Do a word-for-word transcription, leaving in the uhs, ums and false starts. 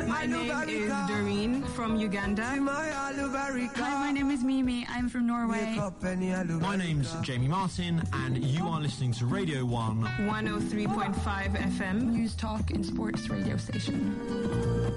My name is Doreen from Uganda. Hi, my name is Mimi. I'm from Norway. My name's Jamie Martin, and you are listening to Radio one one oh three point five F M. News Talk and Sports radio station.